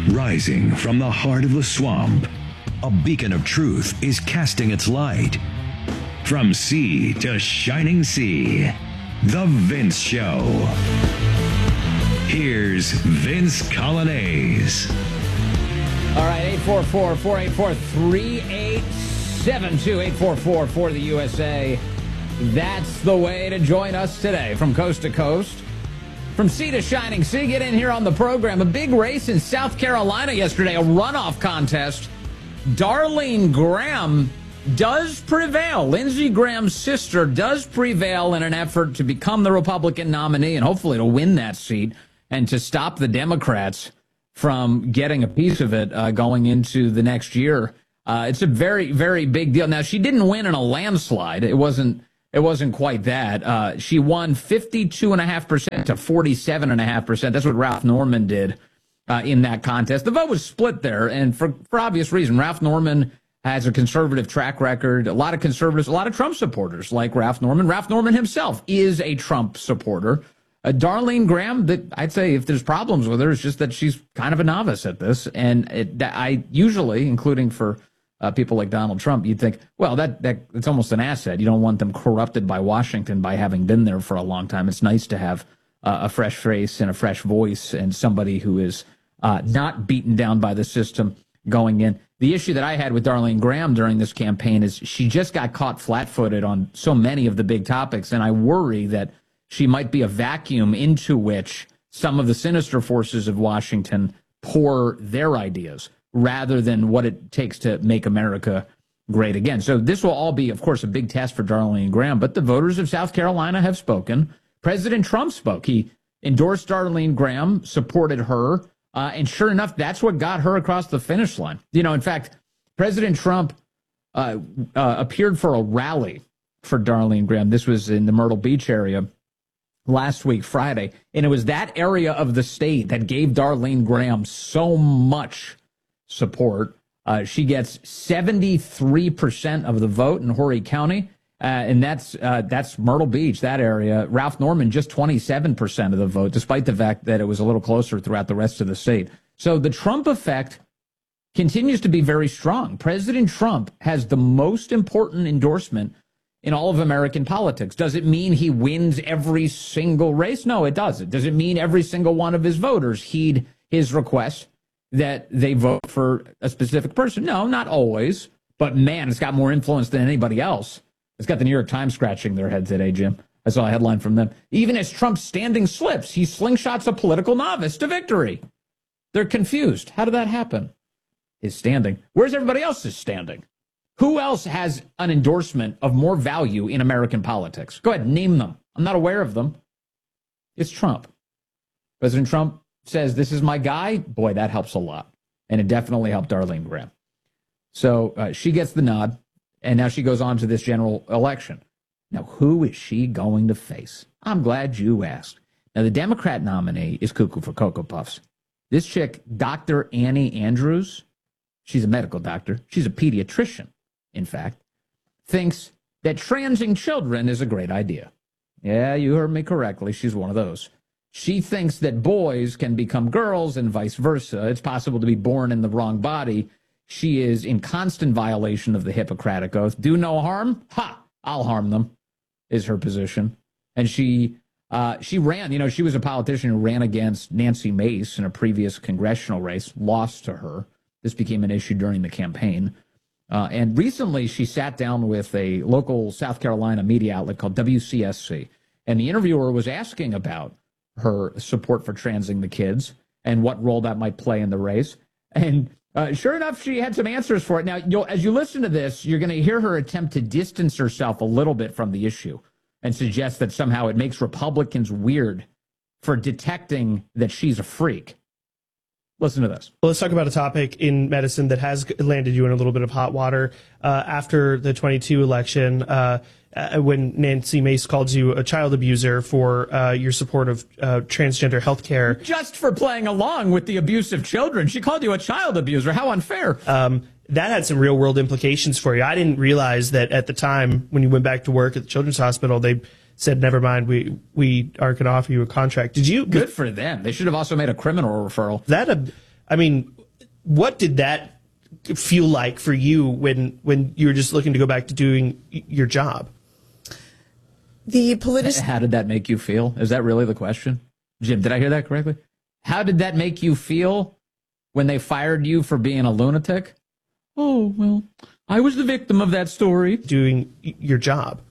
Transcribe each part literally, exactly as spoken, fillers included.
Rising from the heart of the swamp, a beacon of truth is casting its light. From sea to shining sea, The Vince Show. Here's Vince Coglianese. All right, eight four four, four eight four, three eight seven two, eight four four for the U S A. That's the way to join us today from coast to coast. From sea to shining sea, get in here on the program. A big race in South Carolina yesterday, a runoff contest. Darlene Graham does prevail. Lindsey Graham's sister does prevail in an effort to become the Republican nominee and hopefully to win that seat and to stop the Democrats from getting a piece of it uh, going into the next year. Uh, it's a very, very big deal. Now, she didn't win in a landslide. It wasn't It wasn't quite that. Uh, she won fifty-two point five percent to forty-seven point five percent. That's what Ralph Norman did uh, in that contest. The vote was split there, and for, for obvious reason. Ralph Norman has a conservative track record. A lot of conservatives, a lot of Trump supporters like Ralph Norman. Ralph Norman himself is a Trump supporter. Uh, Darlene Graham, that I'd say if there's problems with her, it's just that she's kind of a novice at this. And it, I usually, including for Uh, people like Donald Trump, you'd think, well, that, that it's almost an asset. You don't want them corrupted by Washington by having been there for a long time. It's nice to have uh, a fresh face and a fresh voice and somebody who is uh, not beaten down by the system going in. The issue that I had with Darlene Graham during this campaign is she just got caught flat-footed on so many of the big topics, and I worry that she might be a vacuum into which some of the sinister forces of Washington pour their ideas, rather than what it takes to make America great again. So this will all be, of course, a big test for Darlene Graham, but the voters of South Carolina have spoken. President Trump spoke. He endorsed Darlene Graham, supported her, uh, and sure enough, that's what got her across the finish line. You know, in fact, President Trump uh, uh, appeared for a rally for Darlene Graham. This was in the Myrtle Beach area last week, Friday, and it was that area of the state that gave Darlene Graham so much support. Uh, she gets seventy-three percent of the vote in Horry County, uh, and that's uh, that's Myrtle Beach, that area. Ralph Norman, just twenty-seven percent of the vote, despite the fact that it was a little closer throughout the rest of the state. So the Trump effect continues to be very strong. President Trump has the most important endorsement in all of American politics. Does it mean he wins every single race? No, it doesn't. Does it mean every single one of his voters heed his request that they vote for a specific person? No, not always. But, man, it's got more influence than anybody else. It's got the New York Times scratching their head today, Jim. I saw a headline from them. Even as Trump's standing slips, he slingshots a political novice to victory. They're confused. How did that happen? His standing. Where's everybody else's standing? Who else has an endorsement of more value in American politics? Go ahead, name them. I'm not aware of them. It's Trump. President Trump says, this is my guy. Boy, that helps a lot. And it definitely helped Darlene Graham. So uh, she gets the nod, and now she goes on to this general election. Now, who is she going to face? I'm glad you asked. Now, the Democrat nominee is cuckoo for Cocoa Puffs. This chick, Doctor Annie Andrews, she's a medical doctor. She's a pediatrician, in fact, thinks that transing children is a great idea. Yeah, you heard me correctly. She's one of those. She thinks that boys can become girls and vice versa. It's possible to be born in the wrong body. She is in constant violation of the Hippocratic Oath. Do no harm? Ha! I'll harm them, is her position. And she uh, she ran, you know, she was a politician who ran against Nancy Mace in a previous congressional race, lost to her. This became an issue during the campaign. Uh, and recently she sat down with a local South Carolina media outlet called W C S C. And the interviewer was asking about her support for transing the kids and what role that might play in the race. And uh, sure enough, she had some answers for it. Now, you'll, as you listen to this, you're going to hear her attempt to distance herself a little bit from the issue and suggest that somehow it makes Republicans weird for detecting that she's a freak. Listen to this. Well, let's talk about a topic in medicine that has landed you in a little bit of hot water. Uh, after the twenty-two election, uh, uh, when Nancy Mace called you a child abuser for uh, your support of uh, transgender health care. Just for playing along with the abuse of children. She called you a child abuser. How unfair. Um, that had some real-world implications for you. I didn't realize that at the time when you went back to work at the Children's Hospital, they said, never mind, we we aren't going to offer you a contract. Did you? Good for them. They should have also made a criminal referral. That, a, I mean, what did that feel like for you when when you were just looking to go back to doing your job? The politic. How did that make you feel? Is that really the question? Jim, did I hear that correctly? How did that make you feel when they fired you for being a lunatic? Oh, well, I was the victim of that story. Doing your job.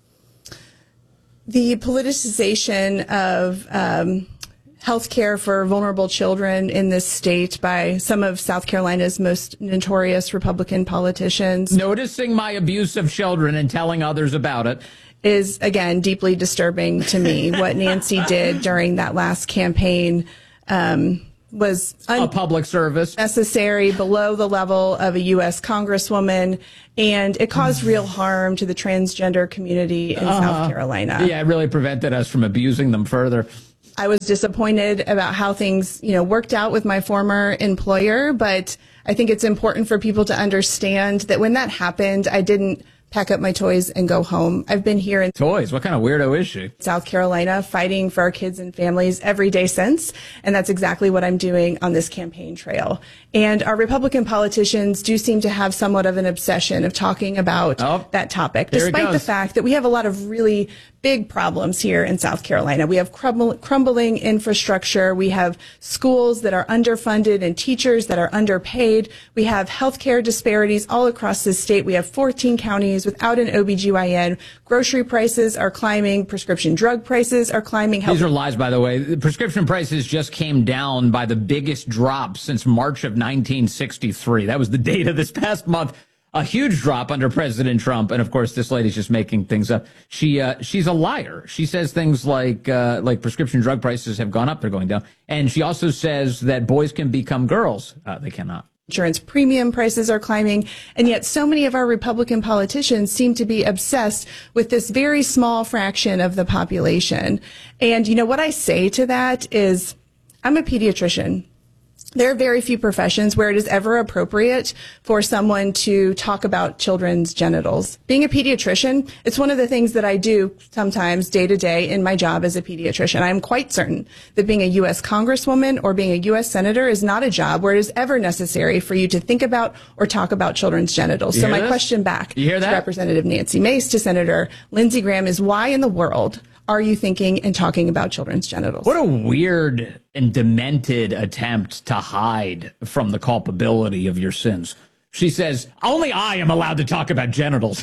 The politicization of um, health care for vulnerable children in this state by some of South Carolina's most notorious Republican politicians. Noticing my abuse of children and telling others about it. Is, again, deeply disturbing to me. What Nancy did during that last campaign um, was un- a public service. Necessary, below the level of a U S congresswoman, and it caused real harm to the transgender community in uh, South Carolina. Yeah, it really prevented us from abusing them further. I was disappointed about how things, you know, worked out with my former employer, but I think it's important for people to understand that when that happened, I didn't pack up my toys and go home. I've been here in toys. What kind of weirdo is she? South Carolina, fighting for our kids and families every day since. And that's exactly what I'm doing on this campaign trail. And our Republican politicians do seem to have somewhat of an obsession of talking about oh, that topic, despite the fact that we have a lot of really big problems here in South Carolina. We have crumble, crumbling infrastructure. We have schools that are underfunded and teachers that are underpaid. We have healthcare disparities all across the state. We have fourteen counties without an O B G Y N. Grocery prices are climbing. Prescription drug prices are climbing. These are lies, by the way. The prescription prices just came down by the biggest drop since March of nineteen sixty-three. That was the data this past month. A huge drop under President Trump. And of course, this lady's just making things up. She, uh, she's a liar. She says things like, uh, like prescription drug prices have gone up. They're going down. And she also says that boys can become girls. Uh, they cannot. Insurance premium prices are climbing, and yet so many of our Republican politicians seem to be obsessed with this very small fraction of the population. And, you know, what I say to that is, I'm a pediatrician. There are very few professions where it is ever appropriate for someone to talk about children's genitals. Being a pediatrician, it's one of the things that I do sometimes day to day in my job as a pediatrician. I am quite certain that being a U S congresswoman or being a U S senator is not a job where it is ever necessary for you to think about or talk about children's genitals. You so my this? question back you hear that? to Representative Nancy Mace, to Senator Lindsey Graham, is why in the world are you thinking and talking about children's genitals? What a weird and demented attempt to hide from the culpability of your sins. She says, only I am allowed to talk about genitals.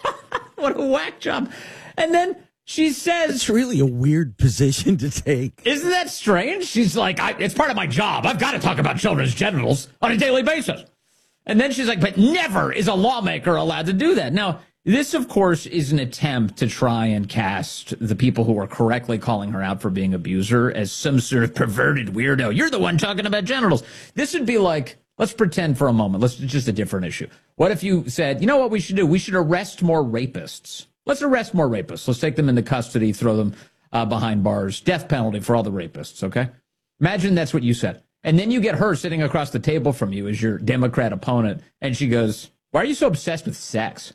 What a whack job. And then she says... It's really a weird position to take. Isn't that strange? She's like, I, it's part of my job. I've got to talk about children's genitals on a daily basis. And then she's like, but never is a lawmaker allowed to do that. Now, this, of course, is an attempt to try and cast the people who are correctly calling her out for being abuser as some sort of perverted weirdo. You're the one talking about genitals. This would be like, let's pretend for a moment. Let's just a different issue. What if you said, you know what we should do? We should arrest more rapists. Let's arrest more rapists. Let's take them into custody, throw them uh, behind bars. Death penalty for all the rapists, okay? Imagine that's what you said. And then you get her sitting across the table from you as your Democrat opponent, and she goes, why are you so obsessed with sex?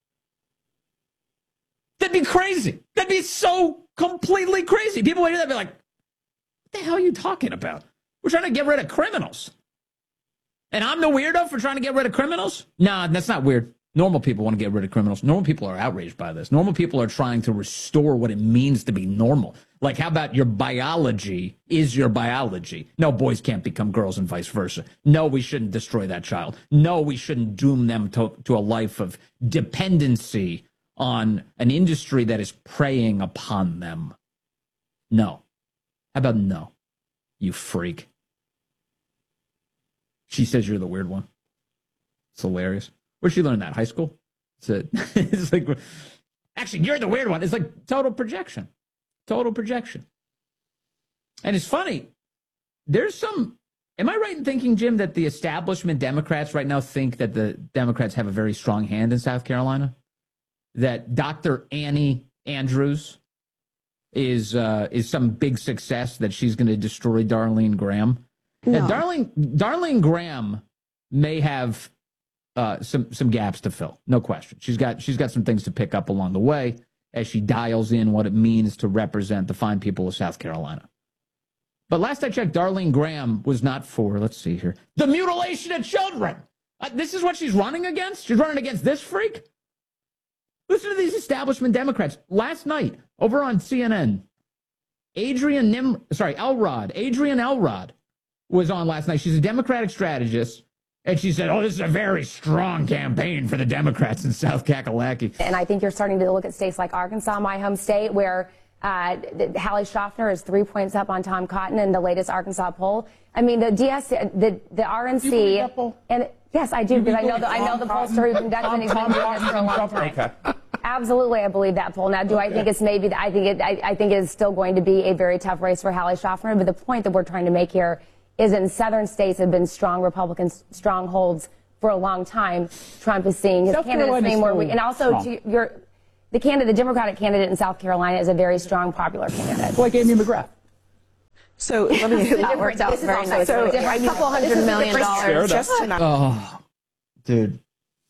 That'd be crazy. That'd be so completely crazy. People would hear that and be like, what the hell are you talking about? We're trying to get rid of criminals. And I'm the weirdo for trying to get rid of criminals? Nah, that's not weird. Normal people want to get rid of criminals. Normal people are outraged by this. Normal people are trying to restore what it means to be normal. Like, how about your biology is your biology? No, boys can't become girls and vice versa. No, we shouldn't destroy that child. No, we shouldn't doom them to, to a life of dependency on an industry that is preying upon them. No. How about no, you freak? She says you're the weird one. It's hilarious. Where'd she learn that? High school? It's, a, it's like, actually, you're the weird one. It's like total projection. Total projection. And it's funny. There's some, am I right in thinking, Jim, that the establishment Democrats right now think that the Democrats have a very strong hand in South Carolina? That Doctor Annie Andrews is uh, is some big success, that she's going to destroy Darlene Graham? No. Now, Darlene, Darlene Graham may have uh, some some gaps to fill, no question. She's got she's got some things to pick up along the way as she dials in what it means to represent the fine people of South Carolina. But last I checked, Darlene Graham was not for, let's see here, the mutilation of children. Uh, this is what she's running against? She's running against this freak? Listen to these establishment Democrats. Last night, over on C N N, Adrian Nim, sorry, Elrod, Adrian Elrod was on last night. She's a Democratic strategist. And she said, oh, this is a very strong campaign for the Democrats in South Kakalaki. And I think you're starting to look at states like Arkansas, my home state, where uh, Hallie Schaffner is three points up on Tom Cotton in the latest Arkansas poll. I mean, the D S, the, the R N C. Do you believe that poll? And yes, I do, because I know the, I know the pollster who conducted it. He's been doing this for a long time. Okay. Absolutely, I believe that poll. Now, do I think it's maybe, I think it, I, I think it is still going to be a very tough race for Hallie Schaffner. But the point that we're trying to make here is in southern states have been strong Republican strongholds for a long time. Trump is seeing his candidates name more weak. And also, to your, the candidate, the Democratic candidate in South Carolina is a very strong, popular candidate. Like Amy McGrath. So let me, that worked out very nice. So a couple hundred million dollars just tonight. Oh, dude.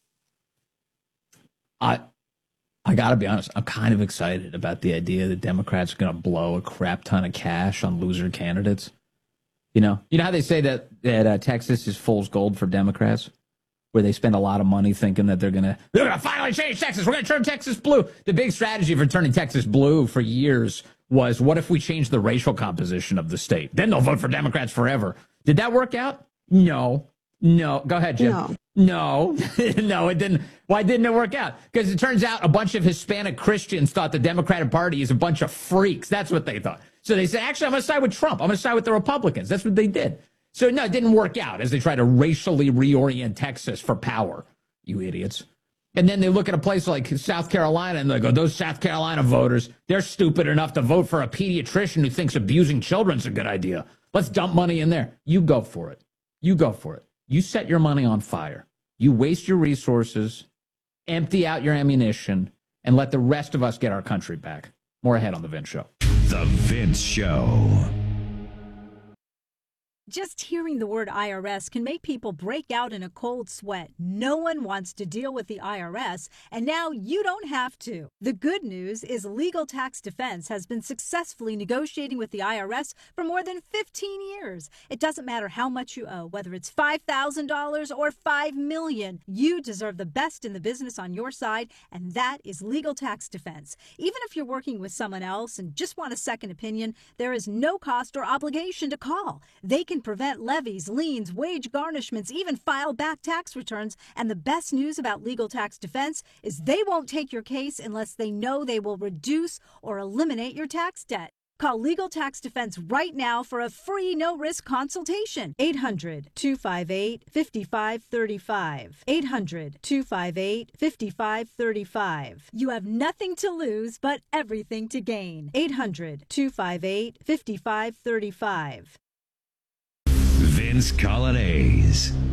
I, I got to be honest, I'm kind of excited about the idea that Democrats are going to blow a crap ton of cash on loser candidates. You know, you know how they say that, that uh, Texas is fool's gold for Democrats, where they spend a lot of money thinking that they're going to they're going to finally change Texas. We're going to turn Texas blue. The big strategy for turning Texas blue for years was, what if we change the racial composition of the state? Then they'll vote for Democrats forever. Did that work out? No. No. Go ahead, Jim. No. No. No, it didn't. Why didn't it work out? Because it turns out a bunch of Hispanic Christians thought the Democratic Party is a bunch of freaks. That's what they thought. So they said, actually, I'm going to side with Trump. I'm going to side with the Republicans. That's what they did. So, no, it didn't work out as they try to racially reorient Texas for power, you idiots. And then they look at a place like South Carolina and they go, those South Carolina voters, they're stupid enough to vote for a pediatrician who thinks abusing children's a good idea. Let's dump money in there. You go for it. You go for it. You set your money on fire. You waste your resources, empty out your ammunition, and let the rest of us get our country back. More ahead on The Vince Show. The Vince Show. Just hearing the word I R S can make people break out in a cold sweat. No one wants to deal with the I R S, and now you don't have to. The good news is Legal Tax Defense has been successfully negotiating with the I R S for more than fifteen years. It doesn't matter how much you owe, whether it's five thousand dollars or five million dollars. You deserve the best in the business on your side, and that is Legal Tax Defense. Even if you're working with someone else and just want a second opinion, there is no cost or obligation to call. They can prevent levies, liens, wage garnishments, even file back tax returns. And the best news about Legal Tax Defense is they won't take your case unless they know they will reduce or eliminate your tax debt. Call Legal Tax Defense right now for a free no-risk consultation. eight hundred, two five eight, five five three five. eight hundred, two five eight, five five three five. You have nothing to lose but everything to gain. eight hundred, two five eight, five five three five. Vince Colonnese.